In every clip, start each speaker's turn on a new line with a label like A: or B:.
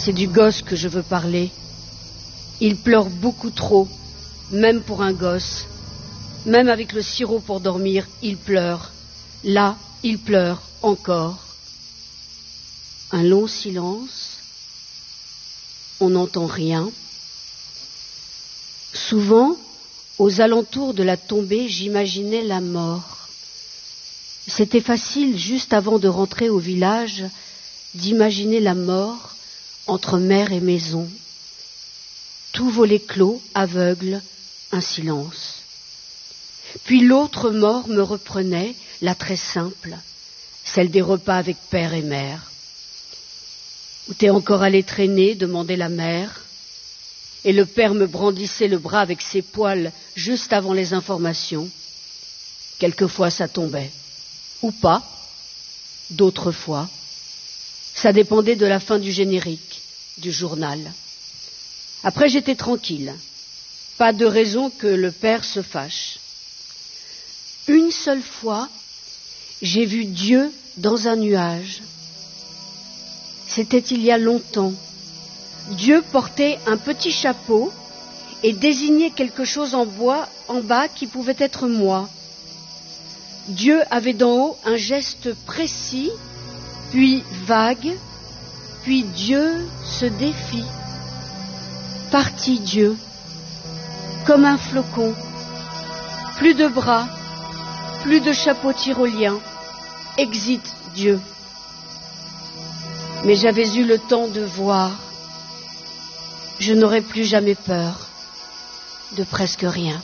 A: C'est du gosse que je veux parler. Il pleure beaucoup trop, même pour un gosse. Même avec le sirop pour dormir, il pleure. Là, il pleure encore. Un long silence. On n'entend rien. Souvent, aux alentours de la tombée, j'imaginais la mort. C'était facile, juste avant de rentrer au village, d'imaginer la mort entre mer et maison. Tout volet clos, aveugle, un silence. Puis l'autre mort me reprenait, la très simple, celle des repas avec père et mère. Où t'es encore allé traîner, demandait la mère, et le père me brandissait le bras avec ses poils juste avant les informations. Quelquefois ça tombait, ou pas, d'autres fois. Ça dépendait de la fin du générique, du journal. Après j'étais tranquille, pas de raison que le père se fâche. Une seule fois, j'ai vu Dieu dans un nuage. C'était il y a longtemps. Dieu portait un petit chapeau et désignait quelque chose en bois en bas qui pouvait être moi. Dieu avait d'en haut un geste précis, puis vague, puis Dieu se défie. Parti Dieu, comme un flocon, plus de bras, plus de chapeau tyrolien, exit Dieu. Mais j'avais eu le temps de voir. Je n'aurais plus jamais peur de presque rien.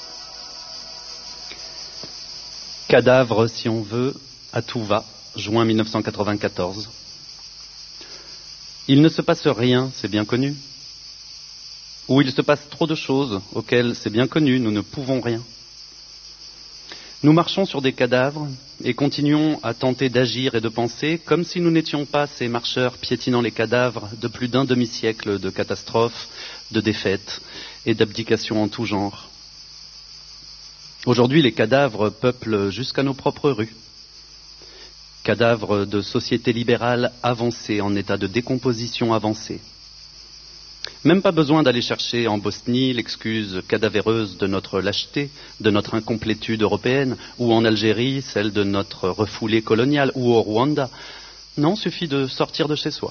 B: Cadavre, si on veut, à tout va, juin 1994. Il ne se passe rien, c'est bien connu. Ou il se passe trop de choses auxquelles, c'est bien connu, nous ne pouvons rien. Nous marchons sur des cadavres et continuons à tenter d'agir et de penser comme si nous n'étions pas ces marcheurs piétinant les cadavres de plus d'un demi-siècle de catastrophes, de défaites et d'abdications en tout genre. Aujourd'hui, les cadavres peuplent jusqu'à nos propres rues. Cadavres de sociétés libérales avancées, en état de décomposition avancée. Même pas besoin d'aller chercher en Bosnie l'excuse cadavéreuse de notre lâcheté, de notre incomplétude européenne, ou en Algérie celle de notre refoulé colonial, ou au Rwanda. Non, suffit de sortir de chez soi.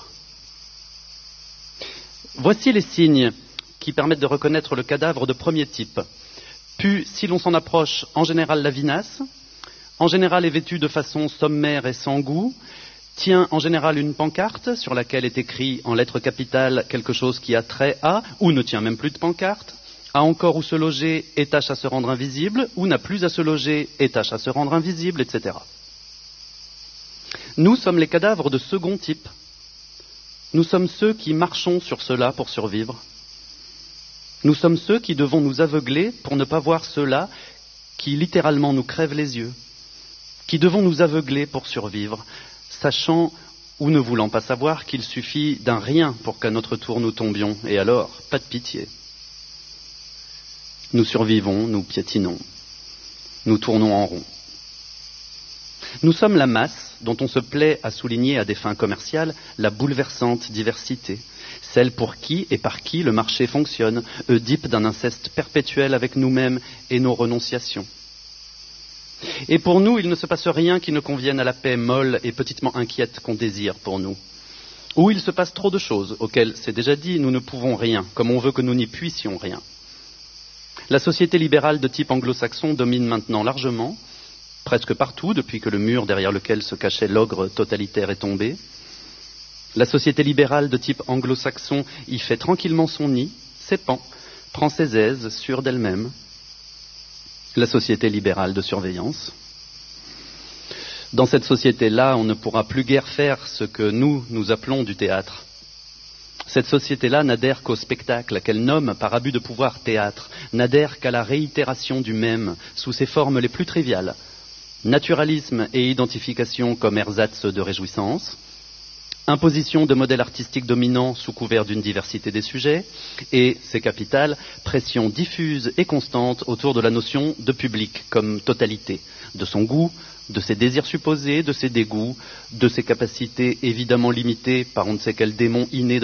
B: Voici les signes qui permettent de reconnaître le cadavre de premier type. Puis, si l'on s'en approche, en général la vinasse, en général est vêtu de façon sommaire et sans goût, tient en général une pancarte sur laquelle est écrit en lettres capitales quelque chose qui a trait à, ou ne tient même plus de pancarte, a encore où se loger et tâche à se rendre invisible, ou n'a plus à se loger et tâche à se rendre invisible, etc. Nous sommes les cadavres de second type. Nous sommes ceux qui marchons sur cela pour survivre. Nous sommes ceux qui devons nous aveugler pour ne pas voir ceux-là qui littéralement nous crèvent les yeux, qui devons nous aveugler pour survivre, sachant ou ne voulant pas savoir qu'il suffit d'un rien pour qu'à notre tour nous tombions, et alors, pas de pitié. Nous survivons, nous piétinons, nous tournons en rond. Nous sommes la masse dont on se plaît à souligner à des fins commerciales la bouleversante diversité, celle pour qui et par qui le marché fonctionne, Oedipe d'un inceste perpétuel avec nous-mêmes et nos renonciations. Et pour nous, il ne se passe rien qui ne convienne à la paix molle et petitement inquiète qu'on désire pour nous. Ou il se passe trop de choses auxquelles, c'est déjà dit, nous ne pouvons rien, comme on veut que nous n'y puissions rien. La société libérale de type anglo-saxon domine maintenant largement, presque partout, depuis que le mur derrière lequel se cachait l'ogre totalitaire est tombé. La société libérale de type anglo-saxon y fait tranquillement son nid, s'épand, prend ses aises, sûre d'elle-même. La société libérale de surveillance. Dans cette société-là, on ne pourra plus guère faire ce que nous appelons du théâtre. Cette société-là n'adhère qu'au spectacle, qu'elle nomme par abus de pouvoir théâtre, n'adhère qu'à la réitération du même, sous ses formes les plus triviales. Naturalisme et identification comme ersatz de réjouissance, imposition de modèles artistiques dominants sous couvert d'une diversité des sujets, et, c'est capital, pression diffuse et constante autour de la notion de public comme totalité, de son goût, de ses désirs supposés, de ses dégoûts, de ses capacités évidemment limitées par on ne sait quel démon inné